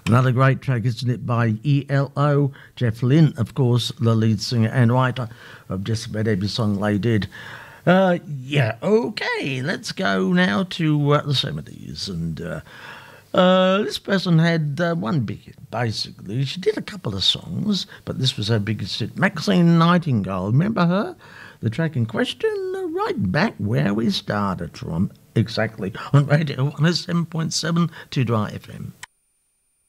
Another great track, isn't it, by ELO. Jeff Lynne, of course, the lead singer and writer of just about every song they did. Okay, let's go now to the 70s. And this person had one big hit, basically. She did a couple of songs, but this was her biggest hit. Maxine Nightingale, remember her? The track in question, right back where we started from, exactly, on Radio 107.7 to Dry FM.